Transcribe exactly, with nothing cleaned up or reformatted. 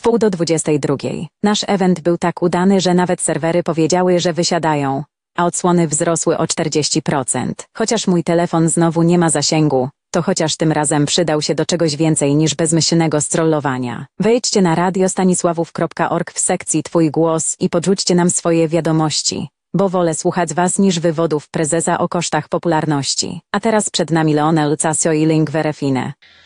Pół do dwudziestej drugiej. Nasz event był tak udany, że nawet serwery powiedziały, że wysiadają, a odsłony wzrosły o czterdzieści procent. Chociaż mój telefon znowu nie ma zasięgu, to chociaż tym razem przydał się do czegoś więcej niż bezmyślnego strollowania. Wejdźcie na radiostanisławów kropka org w sekcji Twój głos i podrzućcie nam swoje wiadomości, bo wolę słuchać was niż wywodów prezesa o kosztach popularności. A teraz przed nami Leonel Casio i Link Verefine.